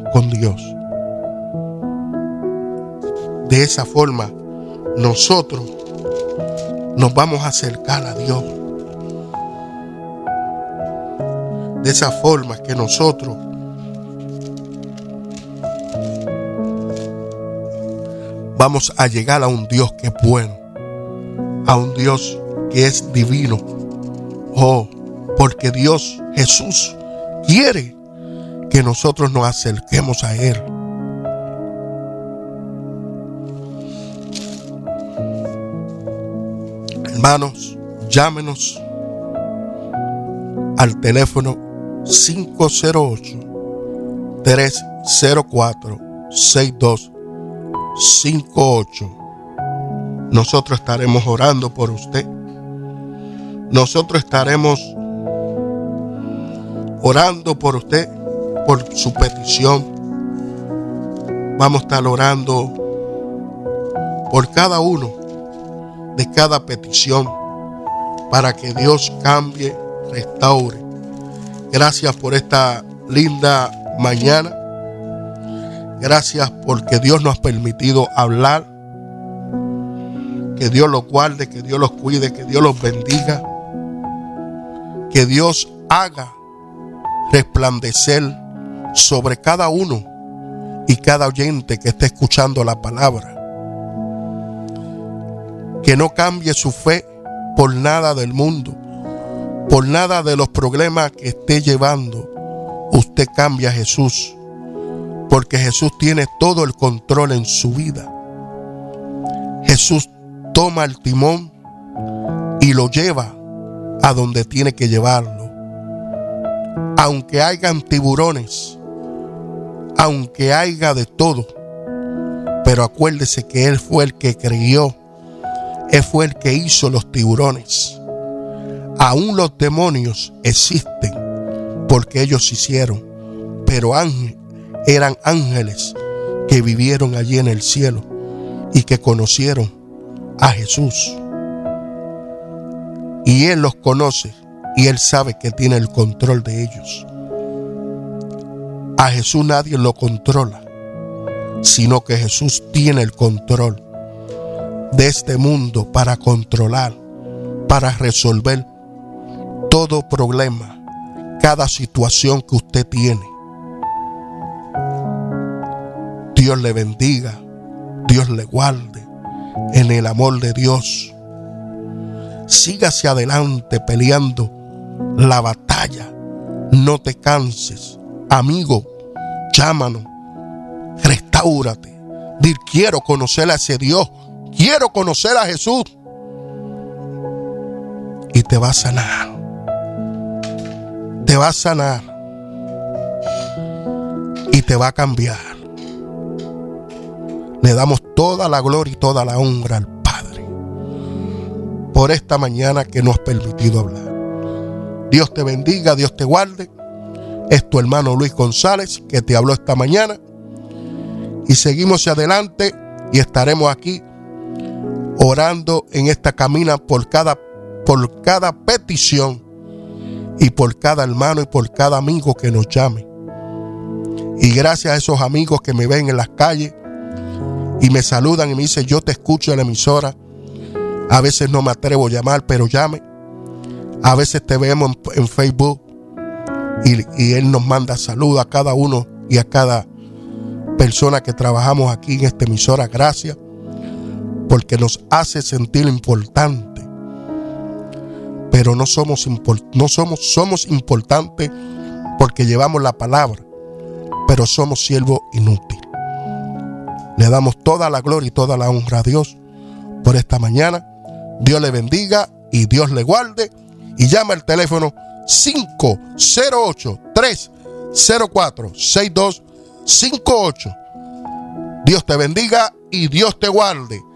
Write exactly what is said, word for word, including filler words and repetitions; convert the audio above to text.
con Dios. De esa forma, nosotros nos vamos a acercar a Dios. De esa forma que nosotros vamos a llegar a un Dios que es bueno, a un Dios que es divino. Oh, porque Dios, Jesús, quiere que nosotros nos acerquemos a Él. Hermanos, llámenos al teléfono cinco cero ocho, tres cero cuatro, seis dos cinco ocho. Nosotros estaremos orando por usted. Nosotros estaremos orando por usted, por su petición. Vamos a estar orando por cada uno de cada petición para que Dios cambie, restaure. Gracias por esta linda mañana. Gracias porque Dios nos ha permitido hablar. Que Dios los guarde, que Dios los cuide, que Dios los bendiga. Que Dios haga resplandecer sobre cada uno y cada oyente que esté escuchando la palabra. Que no cambie su fe por nada del mundo, por nada de los problemas que esté llevando. Usted cambia a Jesús, porque Jesús tiene todo el control en su vida. Jesús toma el timón y lo lleva a donde tiene que llevarlo. Aunque hayan tiburones, aunque haya de todo, pero acuérdese que Él fue el que creyó. Él fue el que hizo los tiburones. Aún los demonios existen porque ellos hicieron, pero ángel, eran ángeles que vivieron allí en el cielo y que conocieron a Jesús. Y Él los conoce y Él sabe que tiene el control de ellos. A Jesús nadie lo controla, sino que Jesús tiene el control de este mundo para controlar, para resolver todo problema, cada situación que usted tiene. Dios le bendiga, Dios le guarde en el amor de Dios. Sígase adelante peleando la batalla. No te canses. Amigo, llámanos, restáurate. Dir, quiero conocer a ese Dios. Quiero conocer a Jesús. Y te va a sanar. Te va a sanar. Y te va a cambiar. Le damos toda la gloria y toda la honra al Padre por esta mañana que nos ha permitido hablar. Dios te bendiga, Dios te guarde. Es tu hermano Luis González que te habló esta mañana. Y seguimos adelante y estaremos aquí orando en esta camina por cada, por cada petición y por cada hermano y por cada amigo que nos llame. Y gracias a esos amigos que me ven en las calles y me saludan y me dicen, yo te escucho en la emisora. A veces no me atrevo a llamar, pero llame. A veces te vemos en, en Facebook y, y Él nos manda saludos a cada uno y a cada persona que trabajamos aquí en esta emisora. Gracias, porque nos hace sentir importante. Pero no somos, import, no somos, somos importantes porque llevamos la palabra, pero somos siervos inútiles. Le damos toda la gloria y toda la honra a Dios por esta mañana. Dios le bendiga y Dios le guarde. Y llama al teléfono cinco cero ocho, tres cero cuatro, seis dos cinco ocho. Dios te bendiga y Dios te guarde.